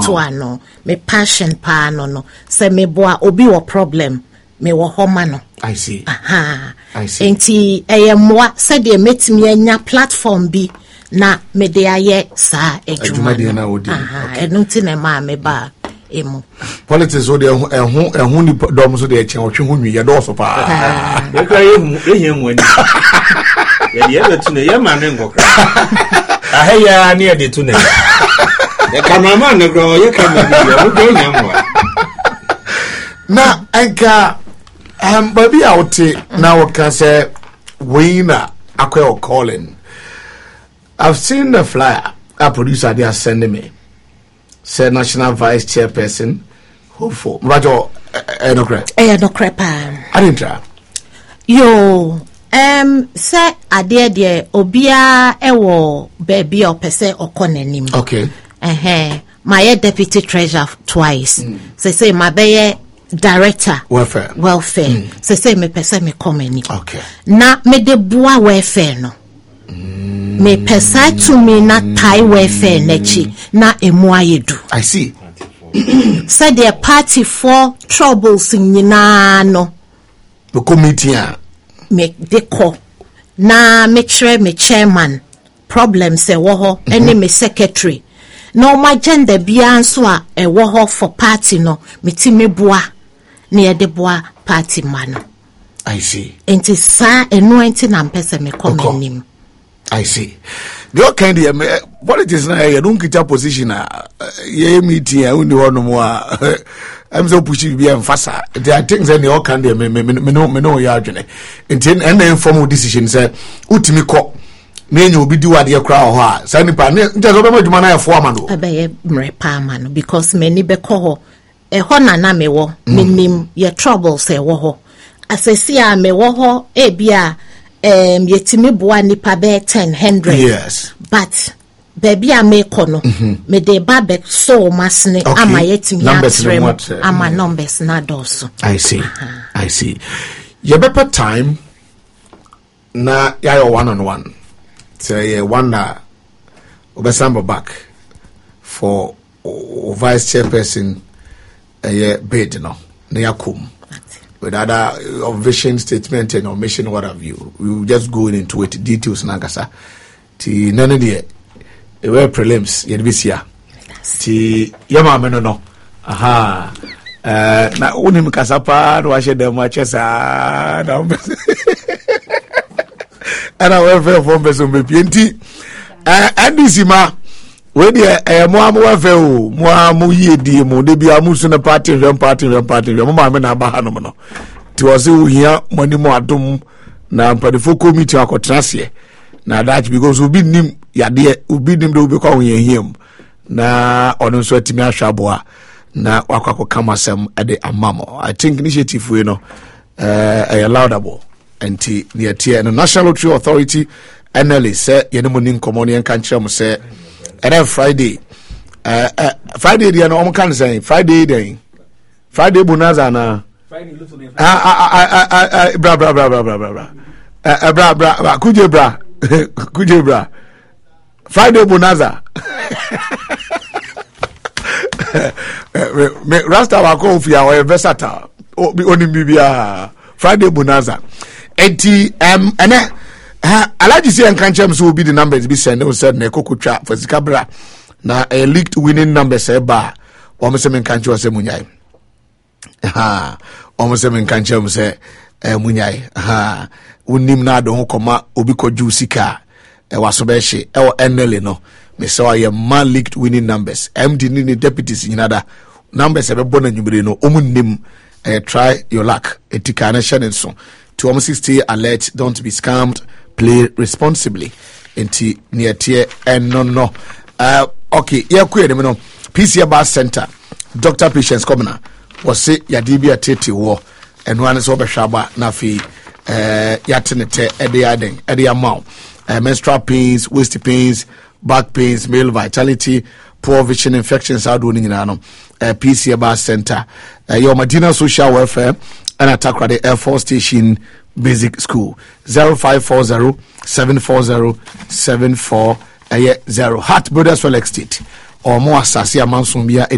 no me passion pa no se me boa obi wo problem me wo homa no. I see. I see. Enti moa se de metimi anya platform bi na me de aye sa ejuma na odi. Enu ti na ma me ba emu. Politics so de ehun ni dom so de echen otwe hu nwi ye do so pa. E ka ehun wani. Ye betu ne ye ma ne ngokra. Ahaya ni e de tu ne. E cameraman ne gro ye cameraman ye o de nyamwa. Na enka baby out now can say winner akwa calling. I've seen the flyer a producer they are sending me. Say National Vice Chairperson hopeful. Rajo enokre pa. I didn't try. Yo say ade de obia ewo baby opese okonanim. Okay. My deputy treasurer twice. Say my be director welfare. Say me pese me komani. Okay. Na me de boa welfare no. Me pesa to me na tie welfare nechi na emu ayedu. I see. Say their party for troubles nyina no. The committee me deko na me chere me chairman problem se wo ho ene me secretary. No my gender bia nso a ewo ho for party no me ti me boa na ye de boa party man. I see. Enti sa enu enti na mpese me komenim. I see. The kind of politics na you don't get a position ye meeting only one more. I'm so pushing be faster. There are things that all can me no ya jene. Until and then formal decision say utimi ko na enye obi di wade kra ho a sa nipa ne nje so be madwuma na yefo ama no. Abeye mrepa ama no because many be ko ho ho na me wo menim ye troubles e wo ho. Asesi a me wo ho e bia yetimi boa nipa be 10 yes but baby a me kono me de babe so masne ama yetimi atrem ama numbers na doso. I see. I see. Your better time na ya one-on-one say one na obesambo back for vice chairperson bid no na yakum with other vision statement and mission what have you. We will just go into it details nagasa ti none de e were prelims ye be sia ti yama me no aha na unim kasapa no ahye dem achesa na ana we fe for person be pienti andisima we de mo am we fe o mo am yedi mo de bia musu na party mo ma me na ba ha no no ti o se uhia moni mo adom na mpadefo committee akotrase na that because obi nim yade obi nim de obi kwa ohia na ono so atimi ahwaboa na wakwako kama sem ade amamo. I think initiative we no laudable anti the tier no National Lottery Authority NLA say yenemo nin komoni en kan kire mo say and Friday dey no kan say Friday bonanza na Friday bra kuje bra Friday bonanza me rasta wa ko fi our versatile oni bibia Friday bonanza enti ene alaji say enkan chem so be the numbers be send no said na kokotwa for sikabra na leaked winning numbers e ba o me se enkan chem se munyai o me se enkan chem se munyai unim na do koma obi koju sika waso be hye e o NLA no me saw ye man leaked winning numbers MD ni deputies nyinada numbers e be bona nyumire no omunnim try your luck etika na hye so to almost 60 alert, don't be scammed, play responsibly enti near tier and no okay yeah queer no PCA Bar Center Dr. Patience Commoner was say yadibia tete wo and one is over shaba na fi yatinete ede amount menstrual pains, waist pains, back pains, male vitality, poor vision, infections out doing in PCA Bar Center your Medina Social Welfare and attack the Air Force Station Basic School 0540-740-74 Heart Brothers Well Estate or more Sasia Mansumbia